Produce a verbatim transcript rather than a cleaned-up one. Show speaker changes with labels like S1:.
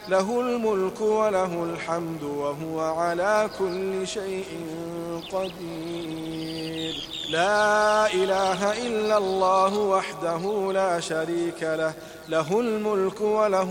S1: له الملك وله الحمد وهو على كل شيء قدير. لا إله إلا الله وحده لا شريك له له الملك وله